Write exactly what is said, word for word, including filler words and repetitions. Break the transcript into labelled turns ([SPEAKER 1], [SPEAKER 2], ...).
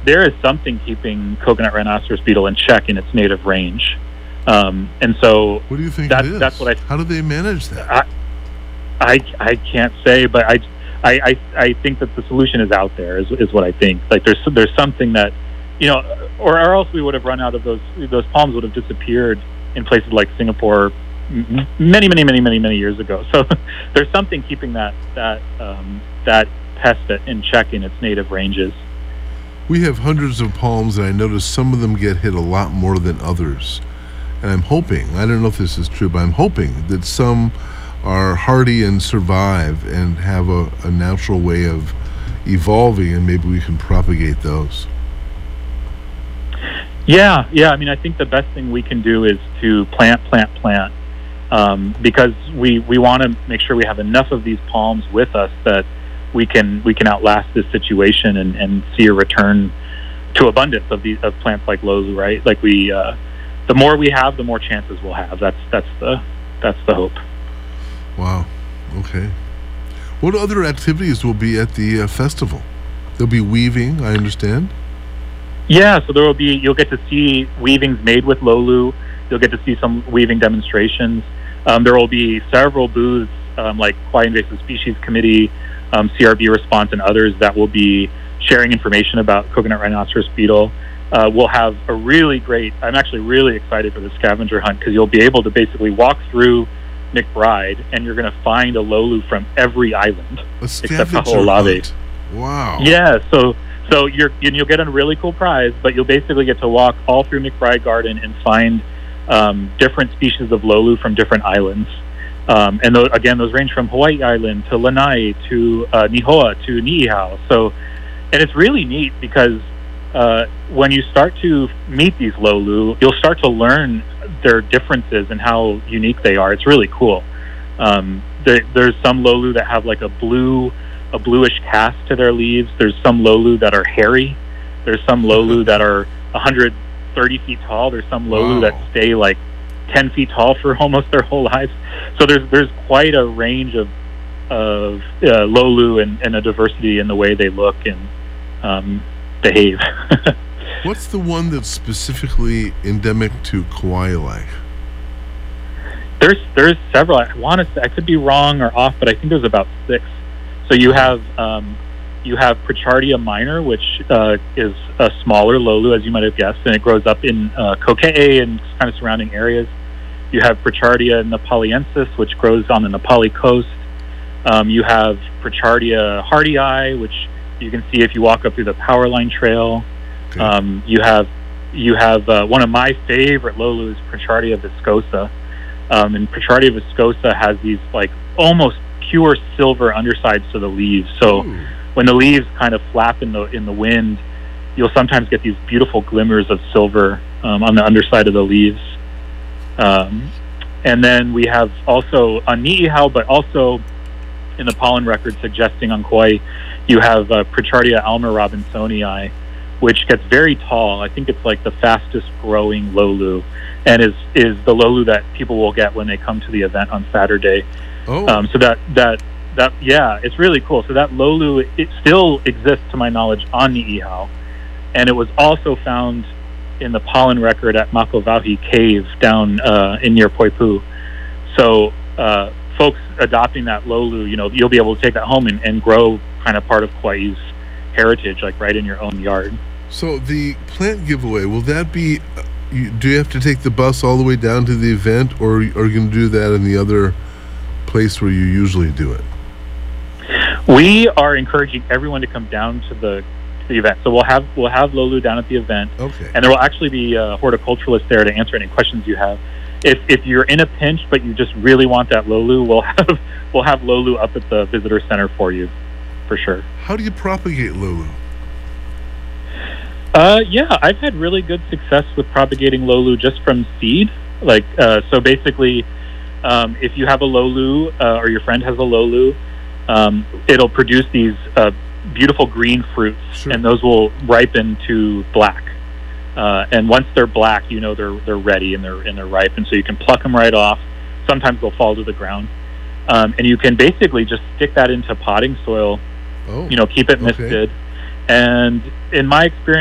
[SPEAKER 1] there is something keeping coconut rhinoceros beetle in check in its native range. Um, and so
[SPEAKER 2] what do you think
[SPEAKER 1] that,
[SPEAKER 2] it is?
[SPEAKER 1] That's what I.
[SPEAKER 2] How do they manage that?
[SPEAKER 1] I, I, I can't say, but I, I, I, I think that the solution is out there. Is, is what I think. Like there's there's something that, you know, or, or else we would have run out of those. Those palms would have disappeared in places like Singapore many, many, many, many, many years ago. So there's something keeping that that um, that pest in check in its native ranges.
[SPEAKER 2] We have hundreds of palms, and I notice some of them get hit a lot more than others. And I'm hoping, I don't know if this is true, but I'm hoping that some are hardy and survive and have a, a natural way of evolving, and maybe we can propagate those.
[SPEAKER 1] Yeah, yeah. I mean, I think the best thing we can do is to plant, plant, plant, um, because we, we want to make sure we have enough of these palms with us that we can we can outlast this situation and, and see a return to abundance of these of plants like Lolu, right? Like we, uh, the more we have, the more chances we'll have. That's that's the that's the hope.
[SPEAKER 2] Wow. Okay. What other activities will be at the uh, festival? There'll be weaving, I understand.
[SPEAKER 1] Yeah, so there will be. You'll get to see weavings made with Lolu. You'll get to see some weaving demonstrations. Um, there will be several booths um, like Quiet Invasive Species Committee, um, C R B Response, and others that will be sharing information about coconut rhinoceros beetle. Uh, we'll have a really great. I'm actually really excited for the scavenger hunt because you'll be able to basically walk through McBride and you're going to find a Lolu from every island
[SPEAKER 2] a
[SPEAKER 1] except Kaho'olawe.
[SPEAKER 2] Wow.
[SPEAKER 1] Yeah, so so you're you'll get a really cool prize, but you'll basically get to walk all through McBride Garden and find um, different species of Lolu from different islands. Um, and th- again, those range from Hawaii Island to Lanai to uh, Nihoa to Niihau. So, and it's really neat because uh, when you start to meet these Lolu, you'll start to learn their differences and how unique they are. It's really cool. Um, there, there's some Lolu that have like a blue, a bluish cast to their leaves. There's some Lolu that are hairy. There's some Lolu that are one hundred thirty feet tall. There's some Lolu
[SPEAKER 2] Wow.
[SPEAKER 1] that stay like ten feet tall for almost their whole lives. So there's there's quite a range of of uh, Lolu and, and a diversity in the way they look and um, behave.
[SPEAKER 2] What's the one that's specifically endemic to Kauai?
[SPEAKER 1] There's there's several. I want to say, I could be wrong or off, but I think there's about six. So you have um, you have Pritchardia minor, which uh, is a smaller Lolu, as you might have guessed, and it grows up in uh, Kokee and kind of surrounding areas. You have Pritchardia nepaliensis, which grows on the Nepali coast. Um, you have Pritchardia hardii, which you can see if you walk up through the Powerline Trail.
[SPEAKER 2] Okay.
[SPEAKER 1] Um, you have you have uh, one of my favorite Lolu is Pritchardia viscosa, um, and Pritchardia viscosa has these like almost pure silver undersides to the leaves. So
[SPEAKER 2] Ooh.
[SPEAKER 1] when the leaves kind of flap in the in the wind, you'll sometimes get these beautiful glimmers of silver um, on the underside of the leaves. Um, and then we have also on Niihau, but also in the pollen record suggesting on Kauai, you have uh, Pritchardia alma robinsonii, which gets very tall. I think it's like the fastest growing Lolu, and is is the Lolu that people will get when they come to the event on Saturday.
[SPEAKER 2] Oh.
[SPEAKER 1] Um, so that that that yeah, it's really cool. So that Lolu, it still exists to my knowledge on Niihau, and it was also found in the pollen record at Makauwahi Cave down uh, in near Poipu. So uh, folks adopting that Lolu, you know, you'll be able to take that home and, and grow kind of part of Kauai's heritage, like right in your own yard.
[SPEAKER 2] So the plant giveaway, will that be, uh, you, do you have to take the bus all the way down to the event, or are you going to do that in the other place where you usually do it?
[SPEAKER 1] We are encouraging everyone to come down to the to the event. So we'll have we'll have Lolu down at the event,
[SPEAKER 2] Okay.
[SPEAKER 1] and there will actually be a horticulturalist there to answer any questions you have. If if you're in a pinch but you just really want that Lolu, we'll have we'll have Lolu up at the visitor center for you, for sure.
[SPEAKER 2] How do you propagate Lolu?
[SPEAKER 1] Uh, yeah, I've had really good success with propagating Lolu just from seed. Like, uh, so basically, um, if you have a Lolu uh, or your friend has a Lolu, um, it'll produce these uh, beautiful green fruits,
[SPEAKER 2] Sure.
[SPEAKER 1] and those will ripen to black. Uh, and once they're black, you know they're they're ready and they're and they're ripe, and so you can pluck them right off. Sometimes they'll fall to the ground, um, and you can basically just stick that into potting soil.
[SPEAKER 2] Oh.
[SPEAKER 1] You know, keep it
[SPEAKER 2] Okay.
[SPEAKER 1] misted, and in my experience.